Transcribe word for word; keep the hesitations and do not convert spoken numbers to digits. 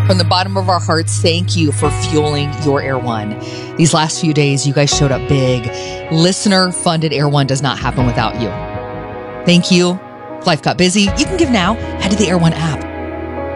From the bottom of our hearts, thank you for fueling your Air One. These last few days, you guys showed up big. Listener-funded Air One does not happen without you. Thank you. If life got busy, you can give now. Head to the Air One app